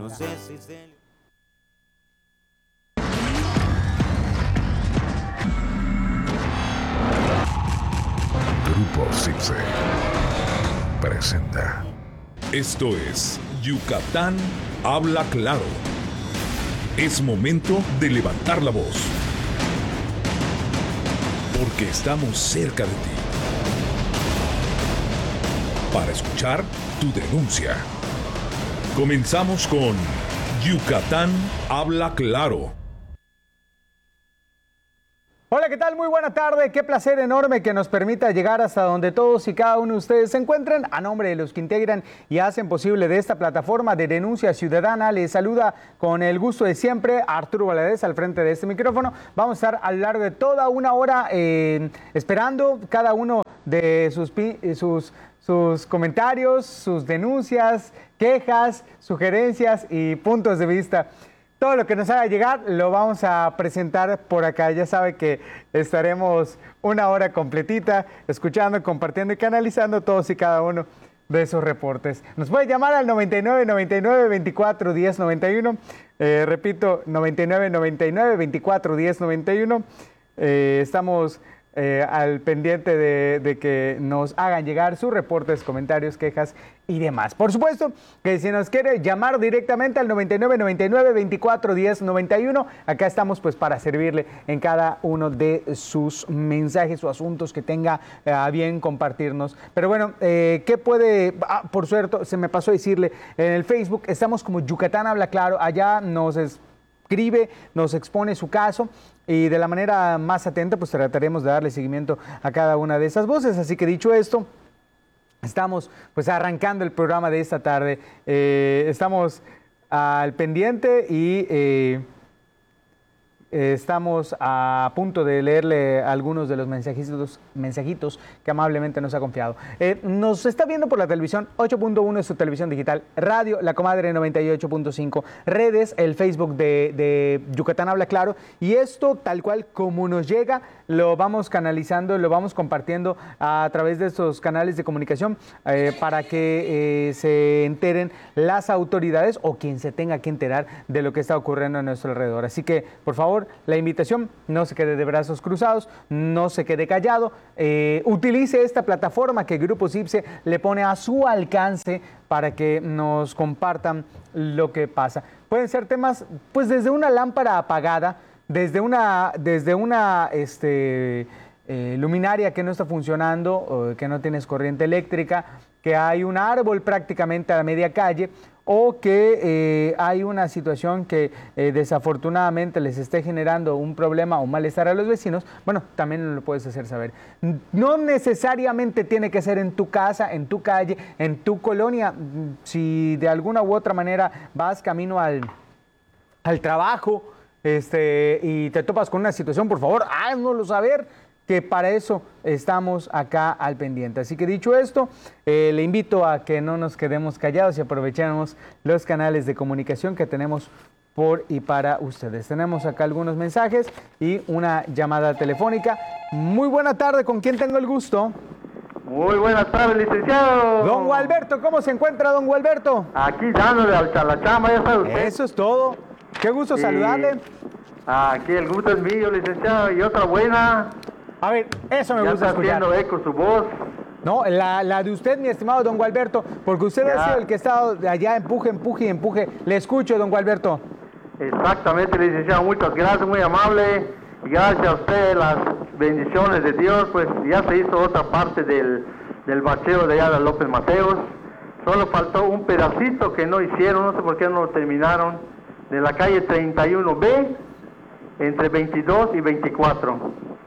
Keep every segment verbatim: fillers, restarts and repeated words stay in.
No sé si se... Grupo Zipse presenta. Esto es Yucatán Habla Claro. Es momento de levantar la voz, porque estamos cerca de ti, para escuchar tu denuncia. Comenzamos con Yucatán Habla Claro. Hola, ¿qué tal? Muy buena tarde. Qué placer enorme que nos permita llegar hasta donde todos y cada uno de ustedes se encuentren. A nombre de los que integran y hacen posible de esta plataforma de denuncia ciudadana, les saluda con el gusto de siempre Arturo Valadez al frente de este micrófono. Vamos a estar a lo largo de toda una hora eh, esperando cada uno de sus, sus, sus comentarios, sus denuncias, quejas, sugerencias y puntos de vista. Todo lo que nos haga llegar lo vamos a presentar por acá. Ya sabe que estaremos una hora completita escuchando, compartiendo y canalizando todos y cada uno de esos reportes. Nos puede llamar al noventa y nueve, noventa y nueve, veinticuatro, diez, noventa y uno. Eh, repito, noventa y nueve, noventa y nueve, veinticuatro, diez, noventa y uno. Eh, estamos eh, al pendiente de, de que nos hagan llegar sus reportes, comentarios, quejas y demás. Por supuesto que si nos quiere llamar directamente al noventa y nueve, noventa y nueve, veinticuatro, diez, noventa y uno, acá estamos pues para servirle en cada uno de sus mensajes o asuntos que tenga a bien compartirnos. Pero bueno, eh, ¿qué puede? Ah, por cierto, se me pasó a decirle, en el Facebook estamos como Yucatán Habla Claro, allá nos escribe, nos expone su caso y de la manera más atenta pues trataremos de darle seguimiento a cada una de esas voces. Así que dicho esto, estamos pues arrancando el programa de esta tarde. Eh, estamos al pendiente y eh, eh, estamos a punto de leerle algunos de los mensajitos, mensajitos que amablemente nos ha confiado. Eh, nos está viendo por la televisión ocho punto uno de su televisión digital, radio La Comadre noventa y ocho punto cinco, redes, el Facebook de, de Yucatán Habla Claro, y esto tal cual como nos llega, lo vamos canalizando, lo vamos compartiendo a través de estos canales de comunicación eh, para que eh, se enteren las autoridades o quien se tenga que enterar de lo que está ocurriendo a nuestro alrededor. Así que, por favor, la invitación, no se quede de brazos cruzados, no se quede callado, eh, utilice esta plataforma que Grupo Zipse le pone a su alcance para que nos compartan lo que pasa. Pueden ser temas, pues desde una lámpara apagada, desde una, desde una este, eh, luminaria que no está funcionando, o que no tienes corriente eléctrica, que hay un árbol prácticamente a la media calle, o que eh, hay una situación que eh, desafortunadamente les esté generando un problema o malestar a los vecinos. Bueno, también lo puedes hacer saber. No necesariamente tiene que ser en tu casa, en tu calle, en tu colonia. Si de alguna u otra manera vas camino al, al trabajo, Este, y te topas con una situación, por favor, háznoslo saber, que para eso estamos acá al pendiente. Así que dicho esto, eh, le invito a que no nos quedemos callados y aprovechemos los canales de comunicación que tenemos por y para ustedes. Tenemos acá algunos mensajes y una llamada telefónica. Muy buena tarde, ¿con quién tengo el gusto? Muy buenas tardes, licenciado. Don Gualberto, ¿cómo se encuentra, don Gualberto? Aquí dándole a la chamba, ya sabe usted. Eso es todo. Qué gusto Sí. saludarle. Aquí el gusto es mío, licenciado. Y otra buena. A ver, eso me ya gusta está escuchar. haciendo eco su voz. No, la, la de usted, mi estimado don Gualberto, porque usted Ya. ha sido el que ha estado de allá, empuje, empuje y empuje. Le escucho, don Gualberto. Exactamente, licenciado. Muchas gracias, muy amable. Y gracias a usted, las bendiciones de Dios, pues ya se hizo otra parte del, del bacheo de allá de López Mateos. Solo faltó un pedacito que no hicieron, no sé por qué no lo terminaron, de la calle treinta y uno B, entre veintidós y veinticuatro.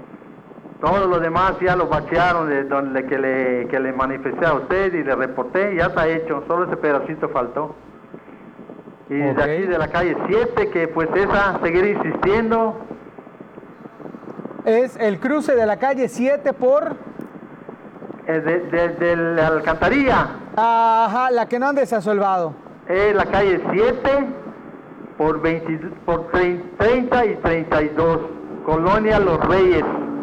Todo lo demás ya lo bachearon de donde que le, que le manifesté a usted y le reporté, ya está hecho, solo ese pedacito faltó. Y Ok. de aquí de la calle siete, que pues esa, seguir insistiendo, Es el cruce de la calle siete por... eh, de, de, de la alcantarilla, Ajá, la que no han desasolvado. es la calle siete por, veinte, por treinta y treinta y dos, Colonia Los Reyes.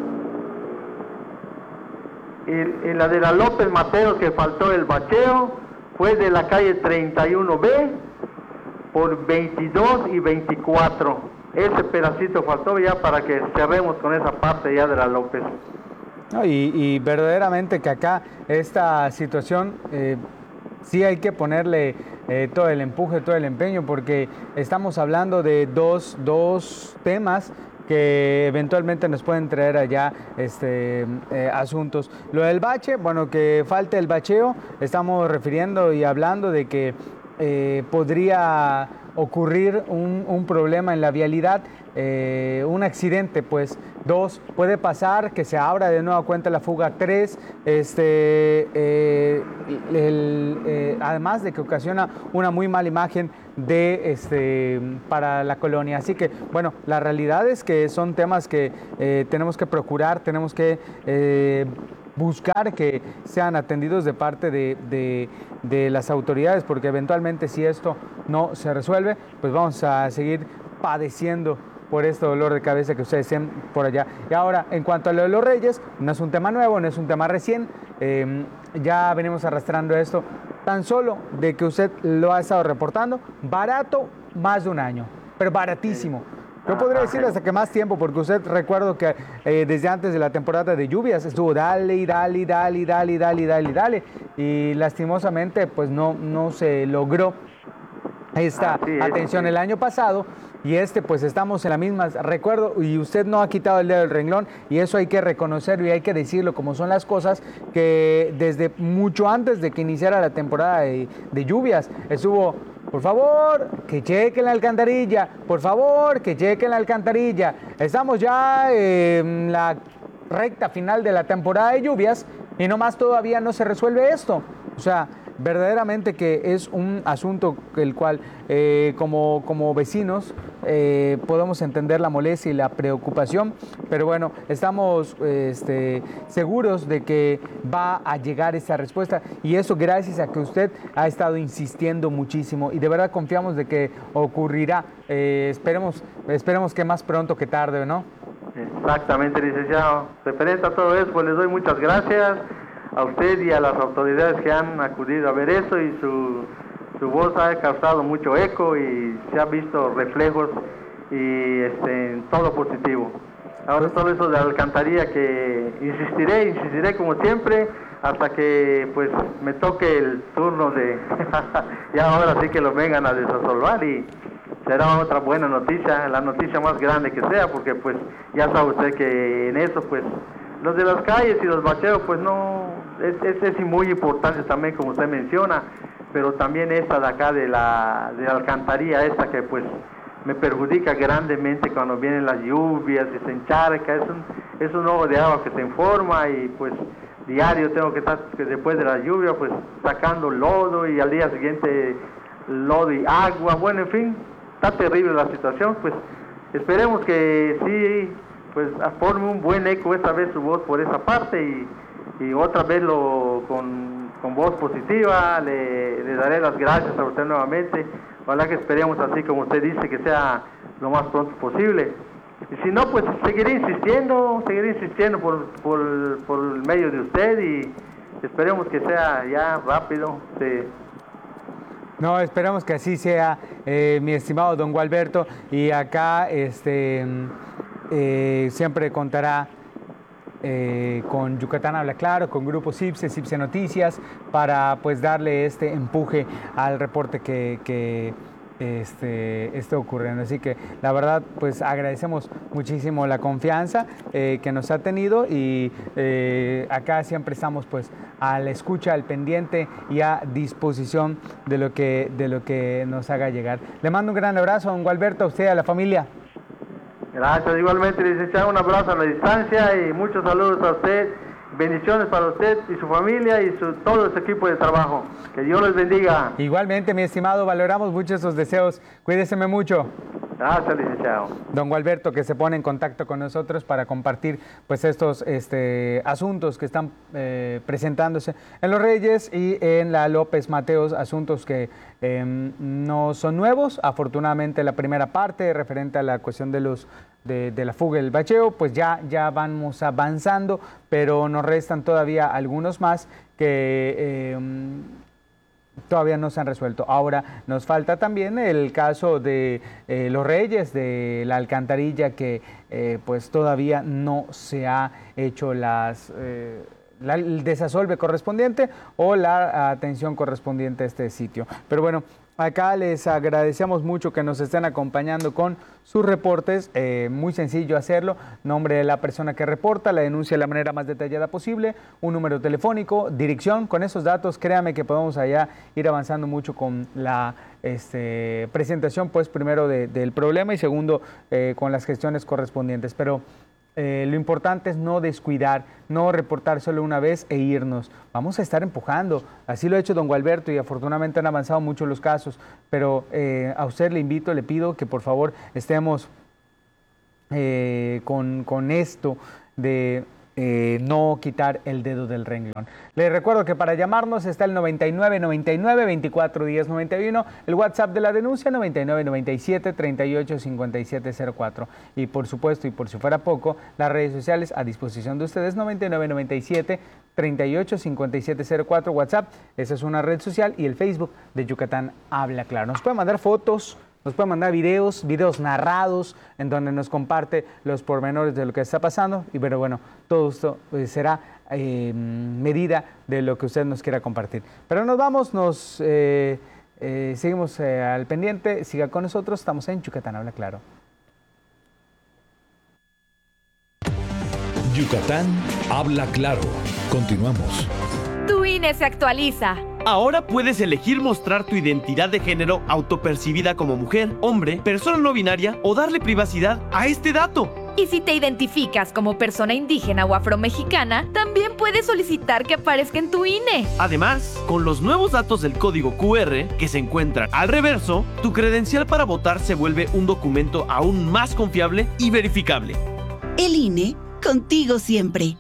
Y, y la de la López Mateos, que faltó el bacheo, fue de la calle treinta y uno B por veintidós y veinticuatro. Ese pedacito faltó ya para que cerremos con esa parte ya de la López. No, y, y verdaderamente que acá esta situación eh, sí hay que ponerle eh, todo el empuje, todo el empeño, porque estamos hablando de dos, dos temas que eventualmente nos pueden traer allá este, eh, asuntos. Lo del bache, bueno, que falte el bacheo, estamos refiriendo y hablando de que eh, podría ocurrir un, un problema en la vialidad, eh, un accidente, pues. Dos, puede pasar que se abra de nueva cuenta la fuga. Tres, este, eh, el, eh, además de que ocasiona una muy mala imagen de, este, para la colonia. Así que, bueno, la realidad es que son temas que eh, tenemos que procurar, tenemos que eh, buscar que sean atendidos de parte de, de, de las autoridades, porque eventualmente si esto no se resuelve, pues vamos a seguir padeciendo por este dolor de cabeza que ustedes tienen por allá. Y ahora, en cuanto a lo de los Reyes, no es un tema nuevo, no es un tema recién, eh, ya venimos arrastrando esto, tan solo de que usted lo ha estado reportando, barato, más de un año, pero baratísimo. Yo podría decir hasta que más tiempo, porque usted recuerdo que eh, desde antes de la temporada de lluvias estuvo dale y dale y dale y dale y dale y dale y dale, y lastimosamente pues no, no se logró esta atención el año pasado, y este pues estamos en la misma, recuerdo, y usted no ha quitado el dedo del renglón, y eso hay que reconocerlo y hay que decirlo como son las cosas, que desde mucho antes de que iniciara la temporada de, de lluvias estuvo, por favor, que chequen la alcantarilla, por favor, que chequen la alcantarilla, estamos ya en la recta final de la temporada de lluvias y nomás todavía no se resuelve esto, o sea, verdaderamente que es un asunto el cual eh, como, como vecinos eh, podemos entender la molestia y la preocupación, pero bueno, estamos este, seguros de que va a llegar esa respuesta, y eso gracias a que usted ha estado insistiendo muchísimo, y de verdad confiamos de que ocurrirá. Eh, esperemos, esperemos que más pronto que tarde, ¿no? Exactamente, licenciado. Referente a todo eso, pues les doy muchas gracias a usted y a las autoridades que han acudido a ver eso, y su, su voz ha causado mucho eco y se han visto reflejos y este, todo positivo. Ahora todo eso de la alcantarilla, que insistiré, insistiré como siempre hasta que pues me toque el turno de ya ahora sí que lo vengan a desasolvar, y será otra buena noticia, la noticia más grande que sea, porque pues ya sabe usted que en eso pues los de las calles y los bacheos pues no, es, es, es muy importante también como usted menciona, pero también esta de acá de la, de la alcantarilla esta que pues me perjudica grandemente cuando vienen las lluvias y se encharca, es un, es un ojo de agua que se informa, y pues diario tengo que estar que después de la lluvia pues sacando lodo, y al día siguiente lodo y agua, bueno, en fin, está terrible la situación. Pues esperemos que sí pues forme un buen eco esta vez su voz por esa parte, y, y otra vez lo, con, con voz positiva le, le daré las gracias a usted nuevamente. Ojalá que esperemos así como usted dice, que sea lo más pronto posible, y si no pues seguiré insistiendo, seguiré insistiendo por, por, por el medio de usted, y esperemos que sea ya rápido. Sí. No, esperamos que así sea, eh, mi estimado don Gualberto, y acá este Eh, siempre contará eh, con Yucatán Habla Claro, con Grupo CIPSE, CIPSE Noticias, para pues darle este empuje al reporte que, que este, esté ocurriendo. Así que la verdad pues agradecemos muchísimo la confianza eh, que nos ha tenido, y eh, acá siempre estamos pues a la escucha, al pendiente y a disposición de lo que, de lo que nos haga llegar. Le mando un gran abrazo, don Gualberto, a usted y a la familia. Gracias, igualmente, licenciado, un abrazo a la distancia y muchos saludos a usted, bendiciones para usted y su familia y su, todo su equipo de trabajo. Que Dios les bendiga. Igualmente, mi estimado, valoramos mucho esos deseos. Cuídeseme mucho. Gracias, licenciado. Don Gualberto, que se pone en contacto con nosotros para compartir pues estos este, asuntos que están eh, presentándose en Los Reyes y en la López Mateos, asuntos que eh, no son nuevos. Afortunadamente la primera parte referente a la cuestión de los de, de la fuga del bacheo, pues ya, ya vamos avanzando, pero nos restan todavía algunos más que eh, todavía no se han resuelto. Ahora nos falta también el caso de eh, Los Reyes, de la alcantarilla que eh, pues todavía no se ha hecho las... Eh, La, el desasolve correspondiente o la atención correspondiente a este sitio. Pero bueno, acá les agradecemos mucho que nos estén acompañando con sus reportes. Eh, muy sencillo hacerlo. Nombre de la persona que reporta, la denuncia de la manera más detallada posible, un número telefónico, dirección. Con esos datos, créame que podemos allá ir avanzando mucho con la este, presentación, pues primero de, del problema y segundo eh, con las gestiones correspondientes. Pero Eh, lo importante es no descuidar, no reportar solo una vez e irnos. Vamos a estar empujando. Así lo ha hecho don Gualberto y afortunadamente han avanzado mucho los casos. Pero eh, a usted le invito, le pido que por favor estemos eh, con, con esto de eh, no quitar el dedo del renglón. Les recuerdo que para llamarnos está el noventa y nueve noventa y nueve veinticuatro diez noventa y uno, el WhatsApp de la denuncia noventa y nueve noventa y siete treinta y ocho cincuenta y siete cero cuatro y por supuesto y por si fuera poco las redes sociales a disposición de ustedes noventa y nueve noventa y siete treinta y ocho cincuenta y siete cero cuatro, WhatsApp, esa es una red social, y el Facebook de Yucatán Habla Claro. Nos pueden mandar fotos, nos pueden mandar videos, videos narrados en donde nos comparte los pormenores de lo que está pasando y pero bueno, todo esto pues, será eh, medida de lo que usted nos quiera compartir. Pero nos vamos, nos eh, eh, seguimos eh, al pendiente, siga con nosotros, estamos en Yucatán Habla Claro. Yucatán Habla Claro. Continuamos. Tu I N E se actualiza. Ahora puedes elegir mostrar tu identidad de género autopercibida como mujer, hombre, persona no binaria o darle privacidad a este dato. Y si te identificas como persona indígena o afromexicana, también puedes solicitar que aparezca en tu I N E. Además, con los nuevos datos del código Q R que se encuentran al reverso, tu credencial para votar se vuelve un documento aún más confiable y verificable. El I N E, contigo siempre.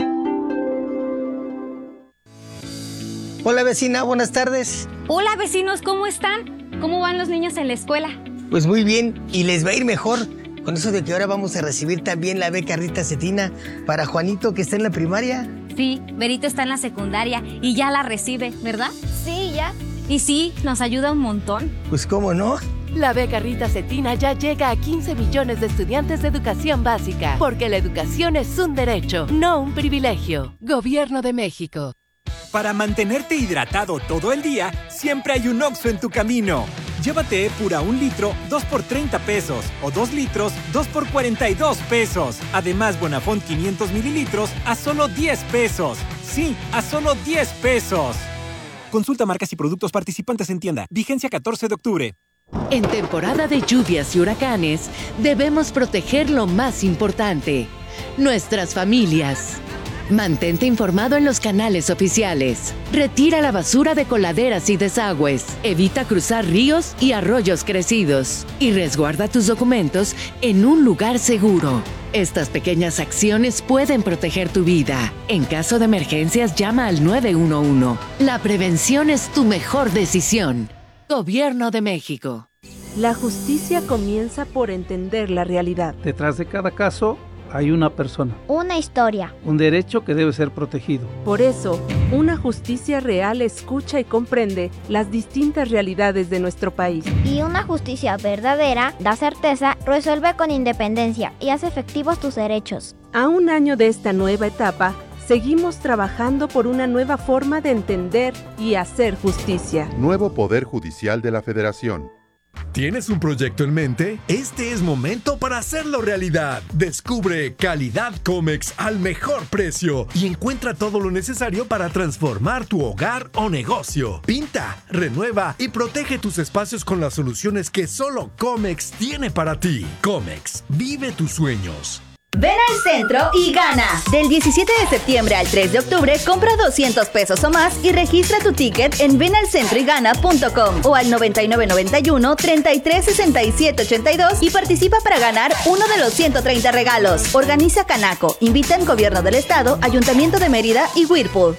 Hola vecina, buenas tardes. Hola vecinos, ¿cómo están? ¿Cómo van los niños en la escuela? Pues muy bien, y les va a ir mejor con eso de que ahora vamos a recibir también la beca Rita Cetina para Juanito que está en la primaria. Sí, Berito está en la secundaria y ya la recibe, ¿verdad? Sí, ya. Y sí, nos ayuda un montón. Pues cómo no. La beca Rita Cetina ya llega a quince millones de estudiantes de educación básica, porque la educación es un derecho, no un privilegio. Gobierno de México. Para mantenerte hidratado todo el día, siempre hay un Oxxo en tu camino. Llévate Epura un litro, dos por treinta pesos. O dos litros, dos por cuarenta y dos pesos. Además, Bonafont quinientos mililitros a solo diez pesos. Sí, a solo diez pesos. Consulta marcas y productos participantes en tienda. Vigencia catorce de octubre. En temporada de lluvias y huracanes, debemos proteger lo más importante: nuestras familias. Mantente informado en los canales oficiales. Retira la basura de coladeras y desagües. Evita cruzar ríos y arroyos crecidos. Y resguarda tus documentos en un lugar seguro. Estas pequeñas acciones pueden proteger tu vida. En caso de emergencias, llama al nueve uno uno. La prevención es tu mejor decisión. Gobierno de México. La justicia comienza por entender la realidad. Detrás de cada caso hay una persona. Una historia. Un derecho que debe ser protegido. Por eso, una justicia real escucha y comprende las distintas realidades de nuestro país. Y una justicia verdadera da certeza, resuelve con independencia y hace efectivos tus derechos. A un año de esta nueva etapa, seguimos trabajando por una nueva forma de entender y hacer justicia. Nuevo Poder Judicial de la Federación. ¿Tienes un proyecto en mente? Este es momento para hacerlo realidad. Descubre Calidad Comex al mejor precio y encuentra todo lo necesario para transformar tu hogar o negocio. Pinta, renueva y protege tus espacios con las soluciones que solo Comex tiene para ti. Comex, vive tus sueños. Ven al centro y gana. Del diecisiete de septiembre al tres de octubre, compra doscientos pesos o más y registra tu ticket en ven al centro y gana punto com o al noventa y nueve noventa y uno treinta y tres sesenta y siete ochenta y dos y participa para ganar uno de los ciento treinta regalos. Organiza Canaco. Invitan Gobierno del Estado, Ayuntamiento de Mérida y Whirlpool.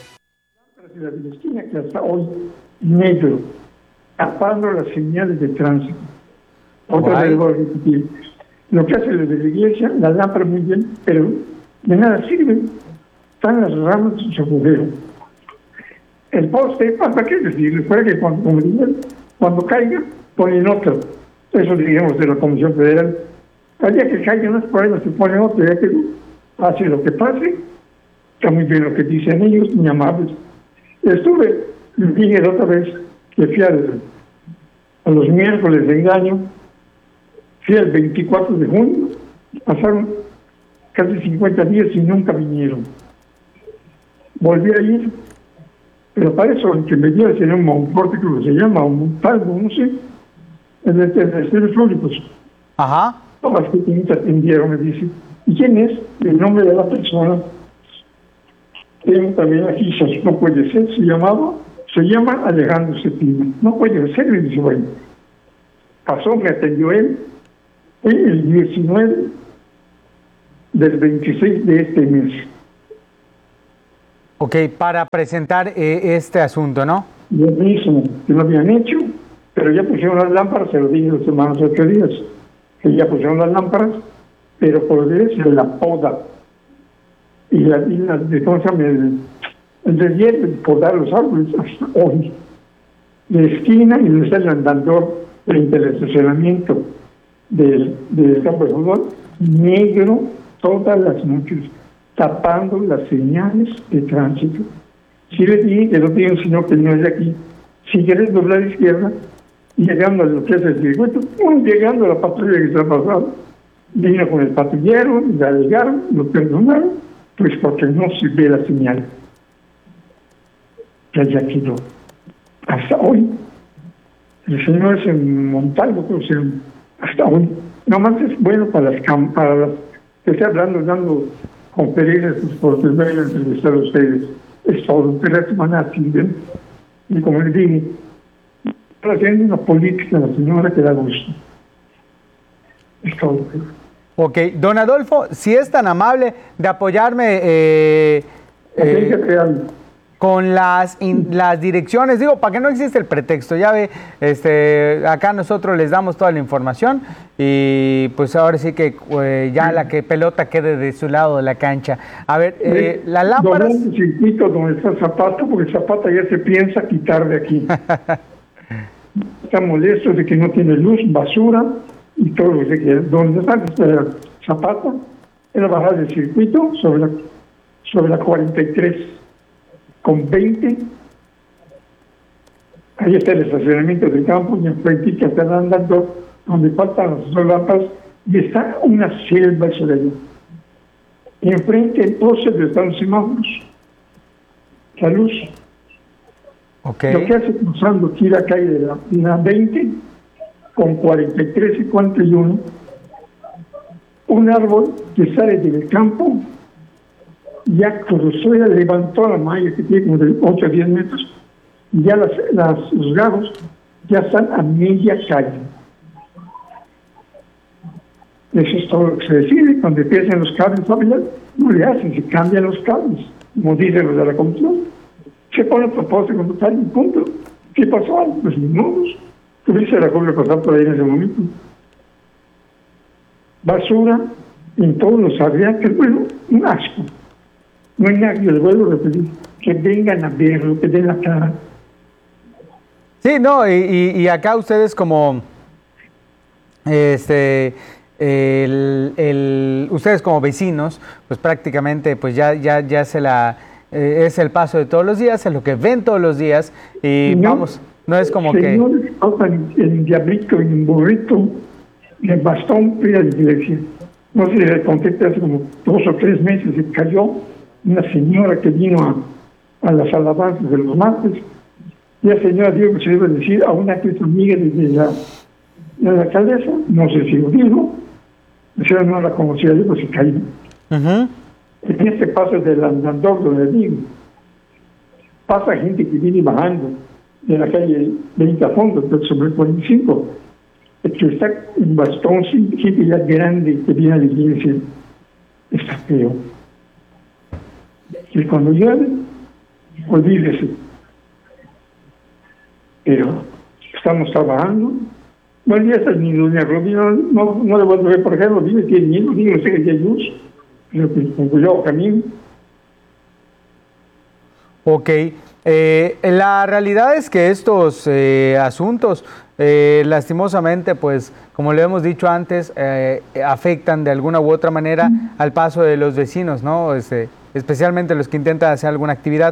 La Palestina que hasta hoy negro, tapando las señales de tránsito. Otra vez voy a repetir. Lo que hace desde la iglesia, la lámpara muy bien, pero de nada sirve. Están las ramas en su agujero. el poste, ¿para qué decirles? Para que cuando, como dicen, cuando caiga, ponen otro. Eso diríamos de la Comisión Federal. Al día que caigan las pruebas, se ponen otro, ya que pase lo que pase. Está muy bien lo que dicen ellos, muy amables. Estuve, dije otra vez, que fui a, a los miércoles de engaño, fui el veinticuatro de junio, pasaron casi cincuenta días y nunca vinieron. Volví a ir, pero para eso el que me dio el señor Monforte, creo que se llama, o Montalvo, no sé, el de Ministerios Públicos. Ajá. Todas las que me atendieron me dicen, ¿y quién es? El nombre de la persona. Tengo también aquí, no puede ser, se llamaba, se llama Alejandro Cetina. No puede ser, me dice, bueno. Pasó, me atendió él, fue el diecinueve del veintiséis de este mes. Ok, para presentar eh, este asunto, ¿no? Lo mismo, que lo habían hecho, pero ya pusieron las lámparas, se lo dije los hermanos ocho días, que ya pusieron las lámparas, pero por ver se la poda. Y la, y la de, ¿cómo se llama? El, el deshielo, podar los árboles hasta hoy. De esquina y desde el andador frente al estacionamiento del, del campo de fútbol, negro todas las noches, tapando las señales de tránsito. Si le dije que no tiene un señor que no es de aquí, si quieres doblar a la izquierda, llegando a lo que es el circuito, llegando a la patrulla que está pasando, vino con el patrullero, la llegaron, lo perdonaron, pues porque no se ve la señal. Que allá quedó. Hasta hoy, el señor es en Montalvo, creo que hasta hoy. Nomás es bueno para las para las que esté hablando, dando conferencias, pues porque me van a entrevistar a ustedes. Es todo, pero la semana sirven. Y como les dije, está haciendo una política la señora que da gusto. Es todo. Ok, don Adolfo, si es tan amable de apoyarme eh, eh, con las, in, las direcciones, digo, para que no existe el pretexto, ya ve, este, acá nosotros les damos toda la información y pues ahora sí que eh, ya la que pelota quede de su lado de la cancha. A ver, eh, las lámparas... Donde el circuito donde está Zapata, porque Zapata ya se piensa quitar de aquí. Está molesto de que no tiene luz, basura y todo lo que se quiere. Donde está Zapata, era bajar del circuito sobre la, sobre la cuarenta y tres con veinte. Ahí está el estacionamiento del campo y enfrente que están andando donde faltan las dos lámparas y está una selva sobre allá. Y enfrente entonces están los semáforos. La luz. Okay. Lo que hace cruzando aquí la calle de la, de la veinte con cuarenta y tres y cuarenta y uno, un árbol que sale del campo ya cruzó, ya levantó la malla que tiene como de ocho a diez metros y ya las, las, los gatos ya están a media calle. Eso es todo lo que se decide. Cuando empiezan los cables a bailar, no le hacen, se cambian los cables, como dicen los de la comisión. Se pone a propósito cuando está en punto. ¿Qué pasó? Pues ni modos. Tuviese la cobra pasar por ahí en ese momento. Basura en todos los arriates, bueno, un asco. No hay nadie, les vuelvo a repetir, que vengan a verlo, que den la cara. Sí, no, y, y, y acá ustedes como, este, el, el, ustedes como vecinos, pues prácticamente, pues ya, ya, ya se la, eh, es el paso de todos los días, es lo que ven todos los días, y no, vamos, no es como señor, que... el, el diablito y un burrito, el bastón pide a la iglesia. No sé si le conté que hace como dos o tres meses se cayó una señora que vino a, a las alabanzas de los martes. Y la señora dijo que se debe decir a una que es amiga de la, de la alcaldesa, no sé si lo dijo, la señora no la conocía, yo pues se cayó. Uh-huh. En este paso del andador donde digo, pasa gente que viene bajando de la calle veinte a fondo, sobre el cuarenta y cinco, que está en bastón, gente ya grande que viene a la iglesia, está feo. Y cuando llueve, olvídese. Pero estamos trabajando. Buen día, está ni doña Romina, no, no le voy a ver, por ejemplo, dime que el niño, dime que hay luz, pero pues con cuidado camino. Ok, eh, la realidad es que estos eh, asuntos, eh, lastimosamente, pues, como lo hemos dicho antes, eh, afectan de alguna u otra manera al paso de los vecinos, ¿no? Este, especialmente los que intentan hacer alguna actividad.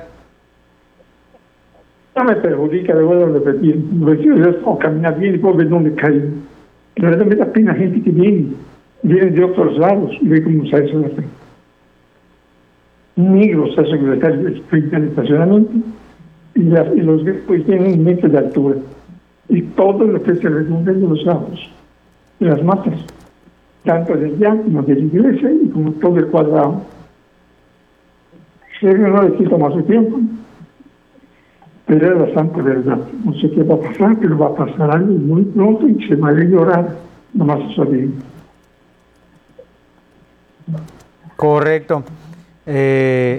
No me perjudica, le vuelvo a repetir. Los vecinos o caminar bien y puedo ver dónde caen. La verdad me da pena gente que viene, vienen de otros lados y ve cómo se eso. Negros, eso que está frente al estacionamiento, y, las, y los pues tienen un metro de altura. Y todo lo que se redonda de los lados, de las matas, tanto de allá como de la iglesia y como todo el cuadrado. Yo no le quito más su tiempo, pero es bastante verdad. No sé qué va a pasar, pero va a pasar algo muy pronto y se va a llorar, nomás eso digo. Correcto. Eh,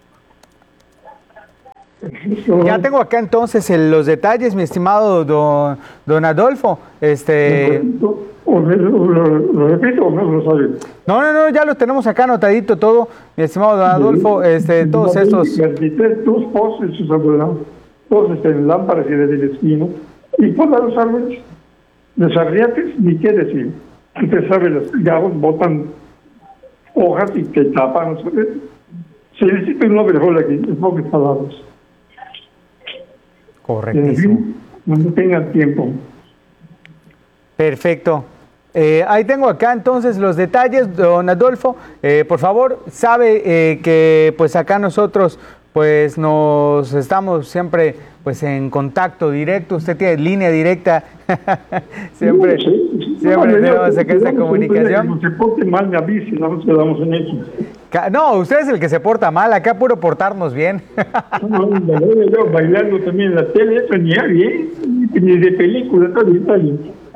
ya tengo acá entonces el, los detalles, mi estimado don, don Adolfo. Este, ¿O lo, lo, lo repito o no lo sabe? No, no, no, ya lo tenemos acá anotadito todo, mi estimado don Adolfo. Este, todos estos. Dos postes, sus abuelos, todos están lámparas y de esquina. Y por los árboles, los arriates, ni qué decir. Usted sabe, los gavos botan hojas y que tapan. Se necesita un overhaul aquí, en pocas palabras. Correctísimo. Cuando tengan tiempo. Perfecto. Eh, ahí tengo acá entonces los detalles, don Adolfo. Eh, por favor, sabe eh, que pues acá nosotros pues nos estamos siempre pues en contacto directo. Usted tiene línea directa. siempre sí, sí. siempre no, tenemos acá esta comunicación. No se porte mal, me avise, nos quedamos en eso. No, usted es el que se porta mal, acá puro portarnos bien. no, no, yo bailando también en la tele, eso ni bien, ni de película, todo está bien.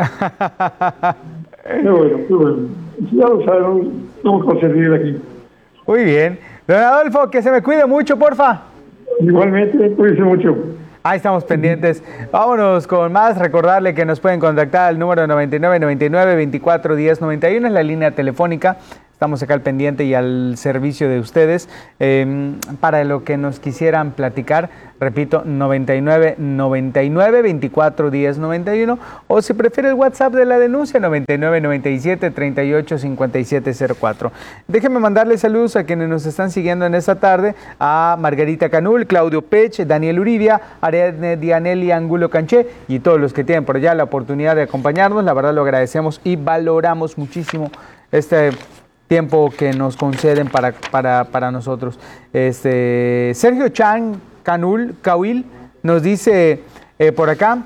Qué bueno, qué bueno. Ya lo sabemos, vamos a servir aquí. Muy bien. Don Adolfo, que se me cuide mucho, porfa. Igualmente, cuídese mucho. Ahí estamos pendientes. Vámonos con más. Recordarle que nos pueden contactar al número noventa y nueve noventa y nueve veinticuatro diez noventa y uno, es la línea telefónica. Estamos acá al pendiente y al servicio de ustedes eh, para lo que nos quisieran platicar. Repito, noventa y nueve noventa y nueve veinticuatro diez noventa y uno, o si prefiere el WhatsApp de la denuncia, noventa y nueve noventa y siete treinta y ocho cincuenta y siete cero cuatro. Déjenme mandarle saludos a quienes nos están siguiendo en esta tarde, a Margarita Canul, Claudio Pech, Daniel Uribia, Ariadne Dianelli Angulo Canché y todos los que tienen por allá la oportunidad de acompañarnos. La verdad lo agradecemos y valoramos muchísimo este tiempo que nos conceden para, para, para nosotros. Este, Sergio Chan Canul, Cauil, nos dice eh, por acá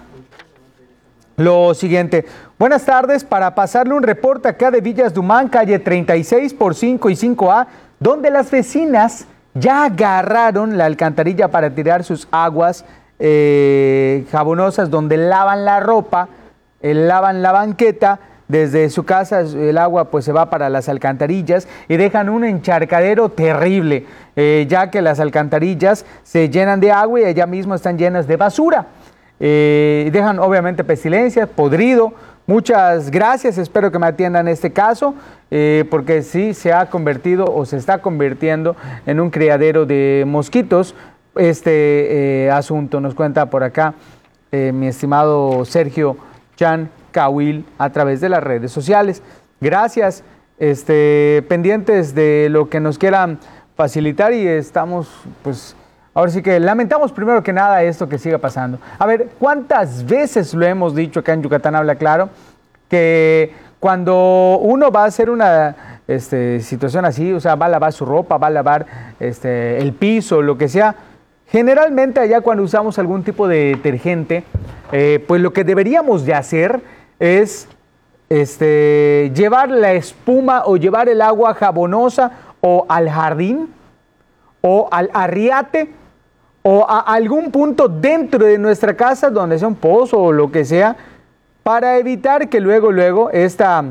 lo siguiente. Buenas tardes, para pasarle un reporte acá de Villas Dumán, calle treinta y seis por cinco y cinco A, donde las vecinas ya agarraron la alcantarilla para tirar sus aguas eh, jabonosas, donde lavan la ropa, eh, lavan la banqueta. Desde su casa el agua pues se va para las alcantarillas y dejan un encharcadero terrible, eh, ya que las alcantarillas se llenan de agua y allá mismo están llenas de basura. Eh, dejan obviamente pestilencias, podrido. Muchas gracias, espero que me atiendan este caso, eh, porque sí se ha convertido o se está convirtiendo en un criadero de mosquitos este eh, asunto. Nos cuenta por acá eh, mi estimado Sergio Chan Cauil a través de las redes sociales. Gracias, este, pendientes de lo que nos quieran facilitar y estamos, pues, ahora sí que lamentamos primero que nada esto que siga pasando. A ver, ¿cuántas veces lo hemos dicho acá en Yucatán Habla Claro? Que cuando uno va a hacer una este, situación así, o sea, va a lavar su ropa, va a lavar este, el piso, lo que sea, generalmente allá cuando usamos algún tipo de detergente, eh, pues lo que deberíamos de hacer es este, llevar la espuma o llevar el agua jabonosa o al jardín o al arriate o a algún punto dentro de nuestra casa donde sea un pozo o lo que sea, para evitar que luego, luego esta,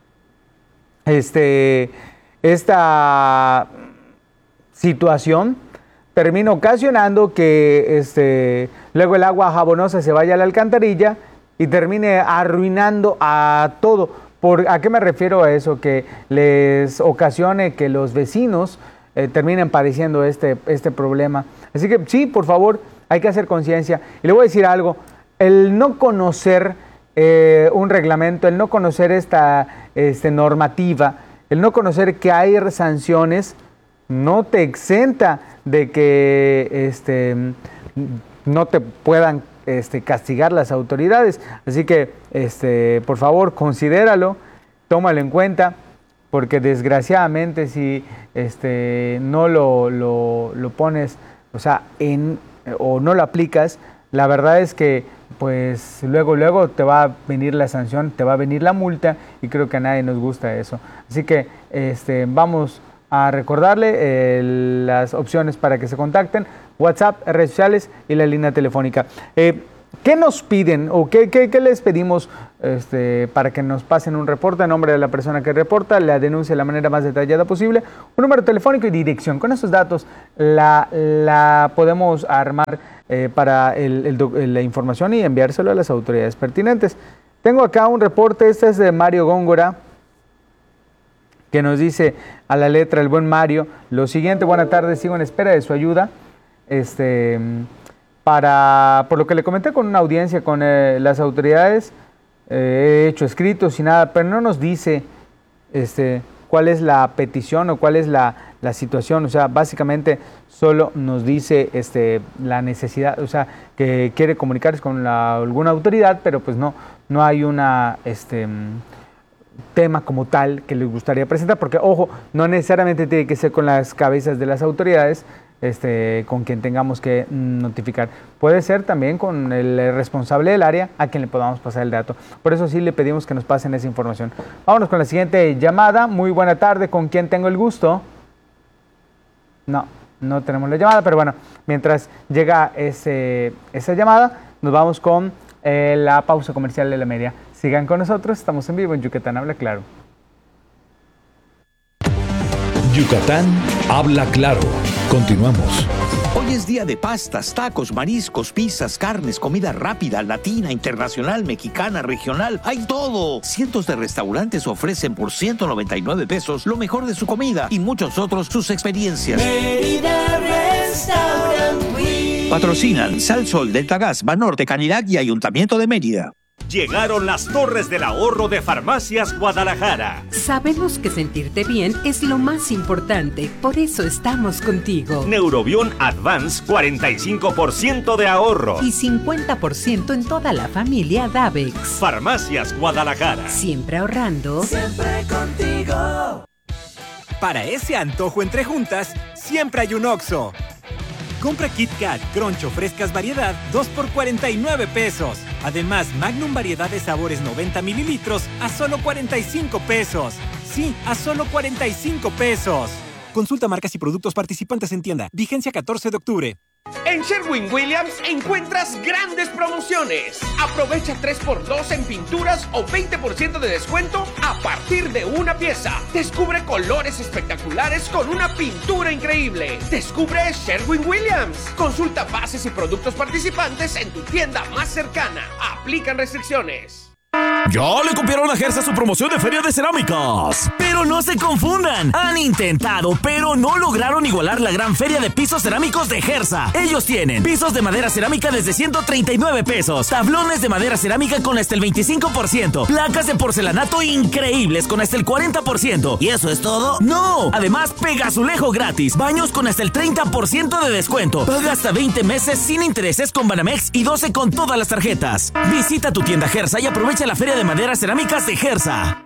este, esta situación termine ocasionando que este, luego el agua jabonosa se vaya a la alcantarilla y termine arruinando a todo. ¿Por, ¿A qué me refiero a eso? Que les ocasione que los vecinos eh, terminen padeciendo este, este problema. Así que sí, por favor, hay que hacer conciencia. Y le voy a decir algo, el no conocer eh, un reglamento, el no conocer esta este, normativa, el no conocer que hay sanciones, no te exenta de que este, no te puedan este, castigar las autoridades. Así que, este, por favor, considéralo, tómalo en cuenta, porque desgraciadamente si este, no lo, lo, lo pones, o sea, en, o no lo aplicas, la verdad es que pues luego, luego te va a venir la sanción, te va a venir la multa, y creo que a nadie nos gusta eso. Así que este, vamos a recordarle eh, las opciones para que se contacten: WhatsApp, redes sociales y la línea telefónica. Eh, ¿Qué nos piden o qué, qué, qué les pedimos este, para que nos pasen un reporte a nombre de la persona que reporta, la denuncia de la manera más detallada posible? Un número telefónico y dirección. Con esos datos la, la podemos armar eh, para el, el, la información y enviárselo a las autoridades pertinentes. Tengo acá un reporte, este es de Mario Góngora, que nos dice a la letra el buen Mario lo siguiente: buenas tardes, sigo en espera de su ayuda. Este... Para, por lo que le comenté con una audiencia con eh, las autoridades, eh, he hecho escritos y nada, pero no nos dice este, cuál es la petición o cuál es la, la situación. O sea, básicamente solo nos dice este, la necesidad, o sea, que quiere comunicarse con la, alguna autoridad, pero pues no, no hay una... Este, tema como tal que les gustaría presentar, porque ojo, no necesariamente tiene que ser con las cabezas de las autoridades este, con quien tengamos que notificar. Puede ser también con el responsable del área a quien le podamos pasar el dato. Por eso sí le pedimos que nos pasen esa información. Vámonos con la siguiente llamada. Muy buena tarde, ¿con quién tengo el gusto? No, no tenemos la llamada, pero bueno, mientras llega ese, esa llamada, nos vamos con eh, la pausa comercial de la media. Sigan con nosotros, estamos en vivo en Yucatán Habla Claro. Yucatán Habla Claro. Continuamos. Hoy es día de pastas, tacos, mariscos, pizzas, carnes, comida rápida, latina, internacional, mexicana, regional. ¡Hay todo! Cientos de restaurantes ofrecen por ciento noventa y nueve pesos lo mejor de su comida y muchos otros sus experiencias. Mérida Restaurant Week. Patrocinan Sal Sol, Delta Gas, Banorte, Canirac y Ayuntamiento de Mérida. Llegaron las torres del ahorro de Farmacias Guadalajara. Sabemos que sentirte bien es lo más importante, por eso estamos contigo. Neurobion Advance, cuarenta y cinco por ciento de ahorro. Y cincuenta por ciento en toda la familia Davex. Farmacias Guadalajara. Siempre ahorrando. Siempre contigo. Para ese antojo entre juntas, siempre hay un Oxxo. Compra Kit Kat, Crunch o frescas variedad, dos por cuarenta y nueve pesos. Además, Magnum variedad de sabores noventa mililitros a solo cuarenta y cinco pesos. Sí, a solo cuarenta y cinco pesos. Consulta marcas y productos participantes en tienda. Vigencia catorce de octubre. En Sherwin-Williams encuentras grandes promociones. Aprovecha tres por dos en pinturas o veinte por ciento de descuento a partir de una pieza. Descubre colores espectaculares con una pintura increíble. Descubre Sherwin-Williams. Consulta bases y productos participantes en tu tienda más cercana. Aplican restricciones. Ya le copiaron a Gersa su promoción de Feria de Cerámicas. Pero no se confundan. Han intentado, pero no lograron igualar la gran feria de pisos cerámicos de Gersa. Ellos tienen pisos de madera cerámica desde ciento treinta y nueve pesos. Tablones de madera cerámica con hasta el veinticinco por ciento. Placas de porcelanato increíbles con hasta el cuarenta por ciento. ¿Y eso es todo? ¡No! Además, pega azulejo gratis. Baños con hasta el treinta por ciento de descuento. Paga hasta veinte meses sin intereses con Banamex y doce con todas las tarjetas. Visita tu tienda Gersa y aprovecha la feria de maderas cerámicas de Gersa.